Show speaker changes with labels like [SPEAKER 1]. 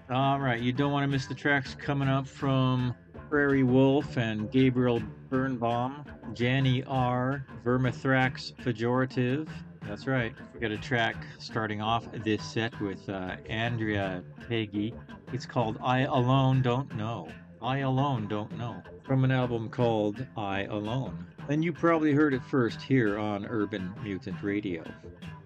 [SPEAKER 1] All right, you don't want to miss the tracks coming up from Prairie Wolf and Gabriel Birnbaum, Janny R, Vermithrax Pejorative. That's right. We got a track starting off this set with Andrea Peggy. It's called I Alone Don't Know. I Alone Don't Know. From an album called I Alone. And you probably heard it first here on Urban Mutant Radio.